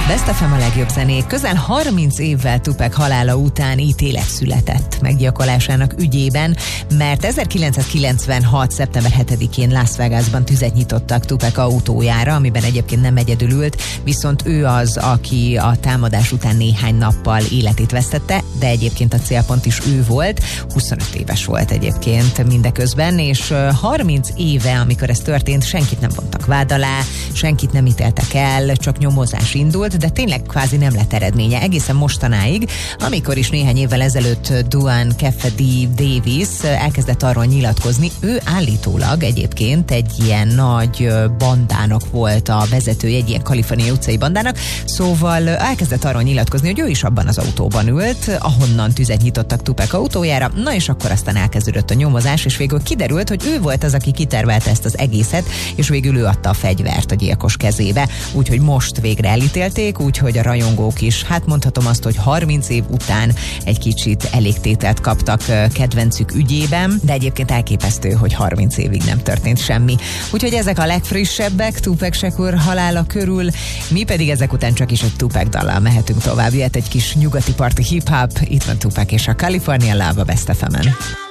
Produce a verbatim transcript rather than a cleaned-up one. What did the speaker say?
Best ef em a legjobb zenék. Közel harminc évvel Tupac halála után ítélet született meggyilkolásának ügyében, mert ezerkilencszázkilencvenhat. szeptember hetedikén Las Vegasban tüzet nyitottak Tupac autójára, amiben egyébként nem egyedül ült, viszont ő az, aki a támadás után néhány nappal életét vesztette, de egyébként a célpont is ő volt. huszonöt éves volt egyébként mindeközben, és harminc éve, amikor ez történt, senkit nem vontak vád alá, senkit nem ítéltek el, csak nyomozás indult, de tényleg kvázi nem lett eredménye egészen mostanáig, amikor is néhány évvel ezelőtt Duane Kefedi Davis elkezdett arról nyilatkozni, ő állítólag egyébként egy ilyen nagy bandának volt a vezetője, egy ilyen kaliforniai utcai bandának, szóval elkezdett arról nyilatkozni, hogy ő is abban az autóban ült, ahonnan tüzet nyitottak Tupac autójára, na és akkor aztán elkezdődött a nyomozás, és végül kiderült, hogy ő volt az, aki kitervelte ezt az egészet, és végül ő adta a fegyvert a gyilkos kezébe, úgyhogy most végre elítélték, úgyhogy a rajongók is, hát mondhatom azt, hogy harminc év után egy kicsit elégtételt kaptak kedvencük ügyében, de egyébként elképesztő, hogy harminc évig nem történt semmi. Úgyhogy ezek a legfrissebbek Tupac Shakur halála körül, mi pedig ezek után csak is egy Tupac dallal mehetünk tovább. Jöhet egy kis nyugati parti hip-hop, itt van Tupac és a California Love a Best ef emen.